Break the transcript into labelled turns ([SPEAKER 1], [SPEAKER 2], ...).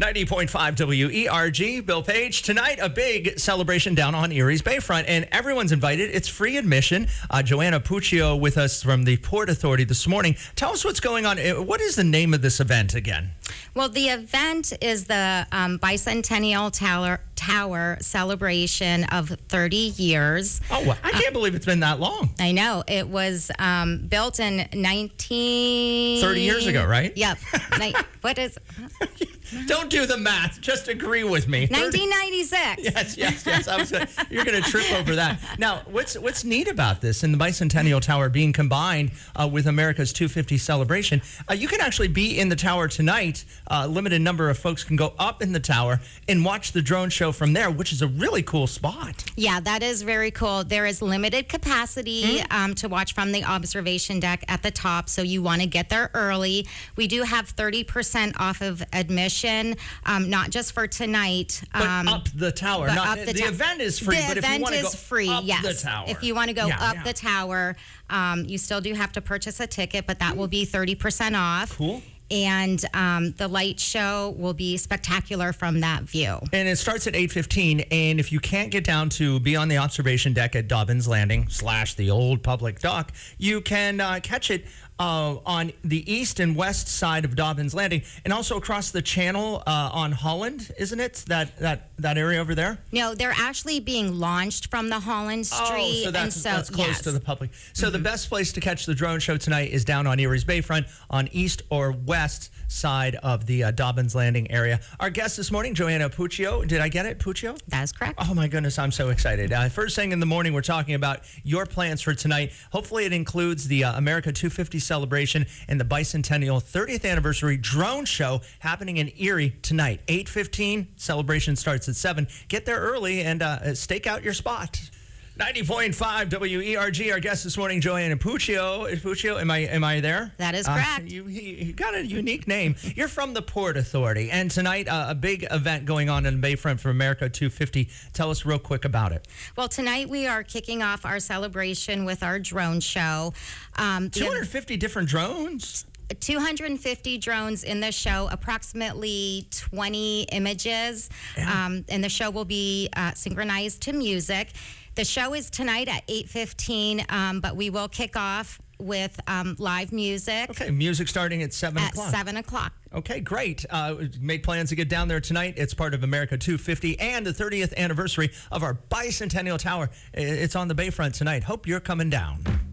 [SPEAKER 1] 90.5 WERG, Bill Page. Tonight, a big celebration down on Erie's Bayfront, and everyone's invited. It's free admission. Joanna Puccio with us from the Port Authority this morning. Tell us what's going on. What is the name of this event again?
[SPEAKER 2] Well, the event is the Bicentennial Tower celebration of 30 years.
[SPEAKER 1] Oh, well, I can't believe it's been that long.
[SPEAKER 2] I know. It was built in
[SPEAKER 1] 30 years ago, right?
[SPEAKER 2] Yep. What is...
[SPEAKER 1] Don't do the math. Just agree with me.
[SPEAKER 2] 1996.
[SPEAKER 1] Yes. You're going to trip over that. Now, what's neat about this and the Bicentennial Tower being combined with America's 250 celebration, you can actually be in the tower tonight. A limited number of folks can go up in the tower and watch the drone show from there, which is a really cool spot.
[SPEAKER 2] Yeah, that is very cool. There is limited capacity to watch from the observation deck at the top, so you want to get there early. We do have 30% off of admission. Not just for tonight,
[SPEAKER 1] but up the tower. The event is free.
[SPEAKER 2] The event is free. Yes,
[SPEAKER 1] the tower.
[SPEAKER 2] If you want to go up the tower, you still do have to purchase a ticket, but that will be 30% off.
[SPEAKER 1] Cool.
[SPEAKER 2] And the light show will be spectacular from that view.
[SPEAKER 1] And it starts at 8:15. And if you can't get down to be on the observation deck at Dobbins Landing / the old public dock, you can catch it on the east and west side of Dobbins Landing, and also across the channel on Holland, isn't it? That area over there?
[SPEAKER 2] No, they're actually being launched from the Holland Street.
[SPEAKER 1] Oh, so that's close to the public. So the best place to catch the drone show tonight is down on Erie's Bayfront on east or west side of the Dobbins Landing area. Our guest this morning, Joanna Puccio. Did I get it, Puccio?
[SPEAKER 2] That is correct.
[SPEAKER 1] Oh my goodness, I'm so excited. First thing in the morning, we're talking about your plans for tonight. Hopefully it includes the America 250 celebration and the Bicentennial 30th anniversary drone show happening in Erie tonight. 8:15, celebration starts at 7. Get there early and stake out your spot. 90.5 WERG. Our guest this morning, Joanna Puccio. Puccio, am I there?
[SPEAKER 2] That is correct.
[SPEAKER 1] You got a unique name. You're from the Port Authority, and tonight a big event going on in the Bayfront for America 250. Tell us real quick about it.
[SPEAKER 2] Well, tonight we are kicking off our celebration with our drone show.
[SPEAKER 1] 250 different drones?
[SPEAKER 2] 250 drones in the show, approximately 20 images, and the show will be synchronized to music. The show is tonight at 8:15, but we will kick off with live music.
[SPEAKER 1] Okay, music starting at 7 o'clock.
[SPEAKER 2] At 7 o'clock.
[SPEAKER 1] Okay, great. Make plans to get down there tonight. It's part of America 250 and the 30th anniversary of our Bicentennial Tower. It's on the Bayfront tonight. Hope you're coming down.